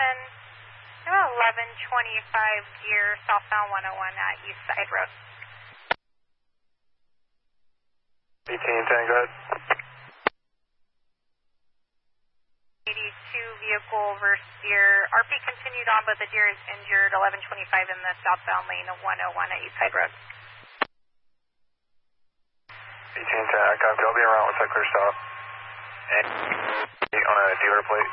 1125 gear, southbound 101 at East Side Road. 1810, go ahead. 82 vehicle over steer. RP continued on, but the deer is injured. 1125 in the southbound lane of 101 at East Side Road. 1810, I copy. I'll be around once I clear stop. And on a dealer plate.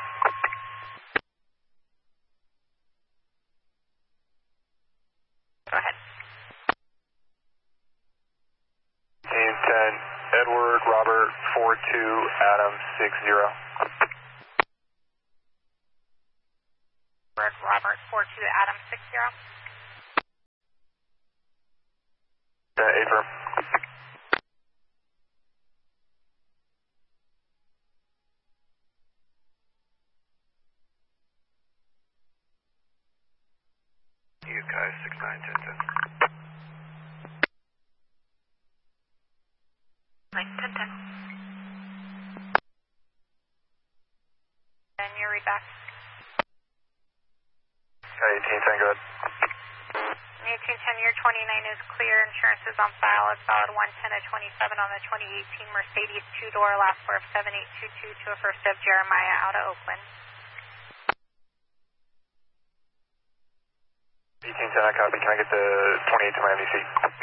Go ahead. 1810, Edward Robert 42 Adam 60. Robert 42 Adam 60. Affirm. You guys 6910. 910. And you're read back. 1810, go ahead. 1810, year 29 is clear. Insurance is on file. It's valid 110 at 27 on the 2018 Mercedes two-door, last four of 7822 to a first of Jeremiah out of Oakland. 1810, I copy. Can I get the 28 to Miami Seat?